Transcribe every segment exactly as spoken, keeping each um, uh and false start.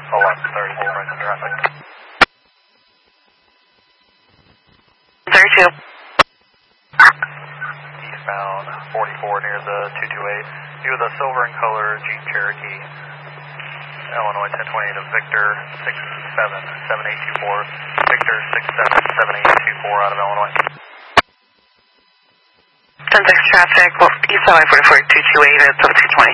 eleven thirty, Franklin traffic. thirty-two. Eastbound forty-four near the two two eight. View the silver and color Jeep Cherokee, Illinois ten twenty to Victor six seven seven eight two four. Victor six seven seven eight two four out of Illinois. ten six traffic, well, east side forty-four two two eight at seventeen twenty.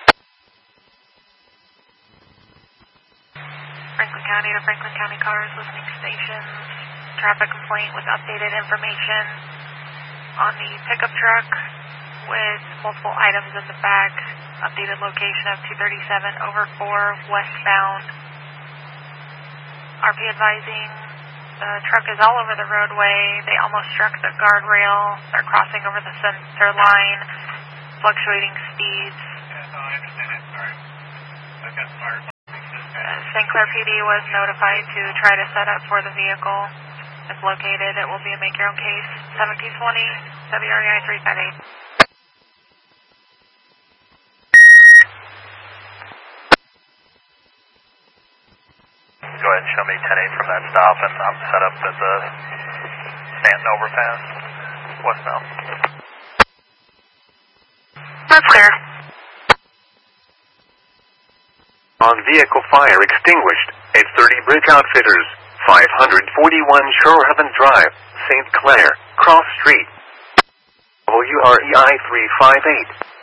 Franklin County to Franklin County cars, listening stations, traffic complaint with updated information on the pickup truck with multiple items in the back, updated location of two thirty-seven over four westbound. R P advising the truck is all over the roadway. They almost struck the guardrail. They're crossing over the center line, fluctuating speeds. Yeah, no, I understand it. Sorry. I've got fired. Saint Clair P D was notified to try to set up for the vehicle. If located, it will be a make your own case. seventeen twenty, W R E I three five eight. Go ahead and show me ten eight from that stop, and I'm set up at the Stanton overpass, westbound. That's clear. On vehicle fire extinguished, eight thirty Bridge Outfitters, five forty-one Shore Heaven Drive, Saint Clair, Cross Street. W R E I three five eight.